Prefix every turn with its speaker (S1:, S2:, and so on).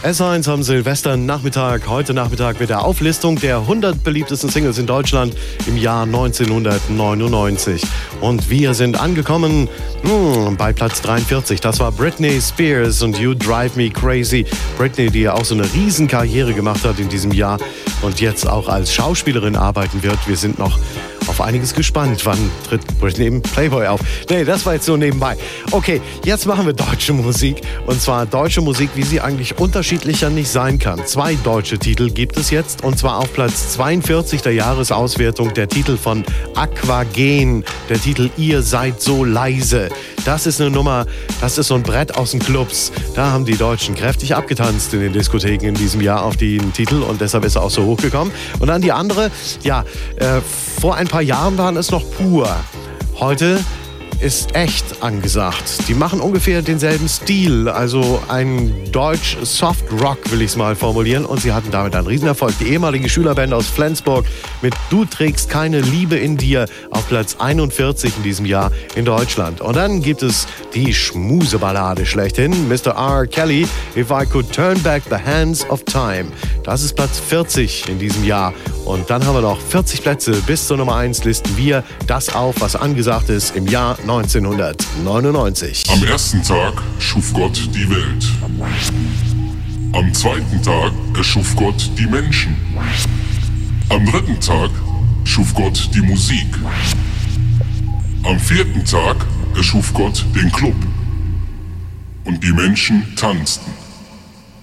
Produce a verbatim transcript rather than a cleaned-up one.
S1: S eins am Silvesternachmittag, heute Nachmittag mit der Auflistung der hundert beliebtesten Singles in Deutschland im Jahr neunzehnhundertneunundneunzig. Und wir sind angekommen hm, bei Platz dreiundvierzig. Das war Britney Spears und You Drive Me Crazy. Britney, die ja auch so eine Riesenkarriere gemacht hat in diesem Jahr und jetzt auch als Schauspielerin arbeiten wird. Wir sind noch auf einiges gespannt. Wann tritt Britney im Playboy auf? Nee, das war jetzt so nebenbei. Okay, jetzt machen wir deutsche Musik. Und zwar deutsche Musik, wie sie eigentlich unterschiedlicher nicht sein kann. Zwei deutsche Titel gibt es jetzt. Und zwar auf Platz zweiundvierzig der Jahresauswertung der Titel von Aquagen. Der Titel Ihr seid so leise. Das ist eine Nummer, das ist so ein Brett aus den Clubs. Da haben die Deutschen kräftig abgetanzt in den Diskotheken in diesem Jahr auf den Titel. Und deshalb ist er auch so hochgekommen. Und dann die andere, ja, äh, vor ein paar Jahren waren es noch pur. Heute ist echt angesagt. Die machen ungefähr denselben Stil, also ein Deutsch Soft Rock, will ich es mal formulieren. Und sie hatten damit einen Riesenerfolg. Die ehemalige Schülerband aus Flensburg mit Du trägst keine Liebe in dir auf Platz einundvierzig in diesem Jahr in Deutschland. Und dann gibt es die Schmuseballade schlechthin, Mister R. Kelly, If I Could Turn Back the Hands of Time. Das ist Platz vierzig in diesem Jahr. Und dann haben wir noch vierzig Plätze bis zur Nummer eins, listen wir das auf, was angesagt ist im Jahr neunzehnhundertneunundneunzig.
S2: Am ersten Tag schuf Gott die Welt. Am zweiten Tag erschuf Gott die Menschen. Am dritten Tag schuf Gott die Musik. Am vierten Tag erschuf Gott den Club. Und die Menschen tanzten.